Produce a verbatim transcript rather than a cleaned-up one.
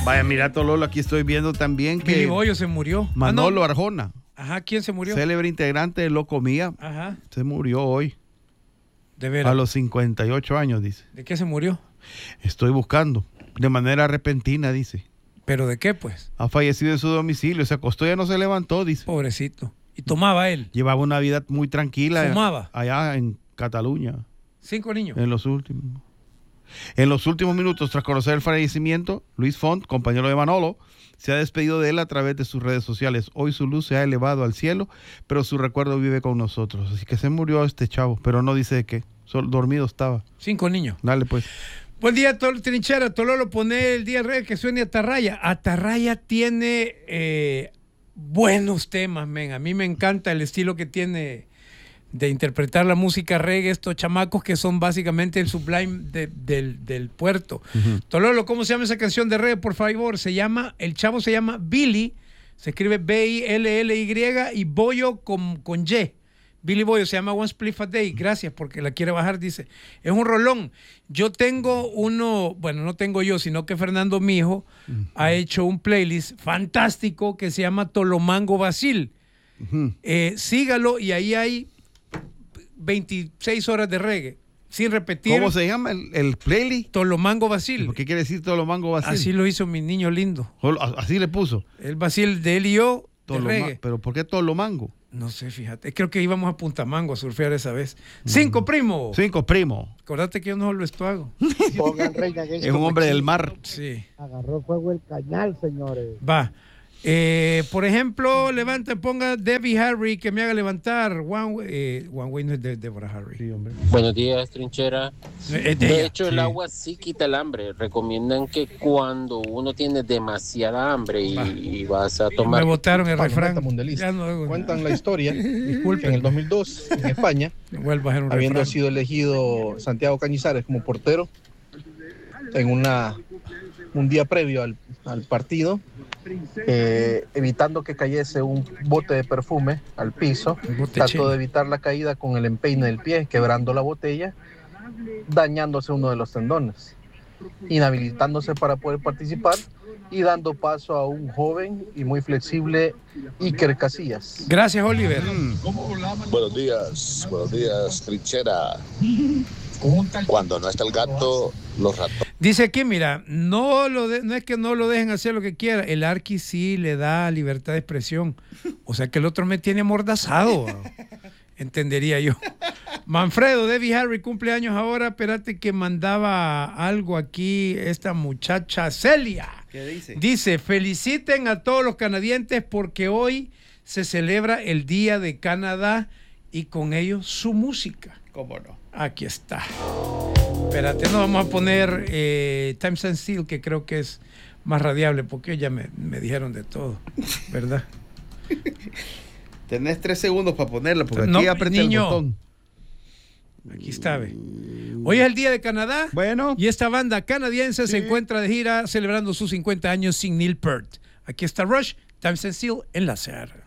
Vaya, mira, Tololo, aquí estoy viendo también que Billy Boyo se murió. Manolo ah, no. Arjona. Ajá, ¿quién se murió? Célebre integrante de Loco Mía. Ajá. Se murió hoy. De veras. A los cincuenta y ocho años, dice. ¿De qué se murió? Estoy buscando. De manera repentina, dice. ¿Pero de qué, pues? Ha fallecido en su domicilio. Se acostó y ya no se levantó, dice. Pobrecito. ¿Y tomaba él? Llevaba una vida muy tranquila. ¿Fumaba? Allá en Cataluña. ¿Cinco niños? En los últimos. En los últimos minutos, tras conocer el fallecimiento, Luis Font, compañero de Manolo, se ha despedido de él a través de sus redes sociales. Hoy su luz se ha elevado al cielo, pero su recuerdo vive con nosotros. Así que se murió este chavo, pero no dice de qué. Solo dormido estaba. Cinco niños. Dale, pues. Buen día, Tol Trinchera. Tololo, pone el día reggae que suene Atarraya. Atarraya tiene eh, buenos temas, men. A mí me encanta el estilo que tiene de interpretar la música reggae, estos chamacos que son básicamente el sublime de, del, del puerto. Uh-huh. Tololo, ¿cómo se llama esa canción de reggae, por favor? Se llama, el chavo se llama Billy, se escribe B I L L Y y Boyo con, con Y. Billy Boyo, se llama One Spliff a Day. Gracias, porque la quiere bajar, dice. Es un rolón. Yo tengo uno, bueno, no tengo yo, sino que Fernando, mi hijo, uh-huh. ha hecho un playlist fantástico que se llama Tolomango Basil. Uh-huh. Eh, sígalo y ahí hay veintiséis horas de reggae, sin repetir. ¿Cómo se llama el, el playlist? Tolomango Basil. ¿Por qué quiere decir Tolomango Basil? Así lo hizo mi niño lindo. Así le puso. El Basil de él y yo, de Toloma, reggae. ¿Pero por qué Tolomango? No sé, fíjate. Creo que íbamos a Puntamango a surfear esa vez. Mm. Cinco, primo. Cinco, primo. Acordate que yo no solo esto hago. Es un hombre del mar. Sí. Agarró fuego el cañal, señores. Va. Eh, por ejemplo, levanta, ponga Debbie Harry que me haga levantar. One Way, eh, One Way no es de Deborah Harry. Sí, hombre. Buenos días, Trinchera. De, de hecho, el sí. agua sí quita el hambre. Recomiendan que cuando uno tiene demasiada hambre y, y vas a tomar... Me botaron el refrán. Ya no, cuentan la historia que en el dos mil dos, en España, habiendo refrán. sido elegido Santiago Cañizares como portero, en una un día previo al, al partido, Eh, evitando que cayese un bote de perfume al piso, trató de evitar la caída con el empeine del pie, quebrando la botella, dañándose uno de los tendones, inhabilitándose para poder participar y dando paso a un joven y muy flexible Iker Casillas. Gracias, Oliver. Mm. Buenos días, buenos días, Trinchera. Cuando no está el gato, los ratones. Dice aquí, mira, no, lo de, no es que no lo dejen hacer lo que quiera. El Arqui sí le da libertad de expresión. O sea que el otro me tiene amordazado. Entendería yo. Manfredo, Debbie Harry, cumpleaños ahora. Espérate que mandaba algo aquí esta muchacha Celia. ¿Qué dice? Dice, feliciten a todos los canadienses porque hoy se celebra el Día de Canadá y con ello su música. ¿Cómo no? Aquí está. Espérate, no vamos a poner eh, Time and Steel, que creo que es más radiable, porque ya me, me dijeron de todo, ¿verdad? Tenés tres segundos para ponerlo, porque no, aquí apreté el botón. Aquí está, ve. Hoy es el Día de Canadá. Bueno. Y esta banda canadiense sí. se encuentra de gira celebrando sus cincuenta años sin Neil Peart. Aquí está Rush, Time and Steel, Enlazar.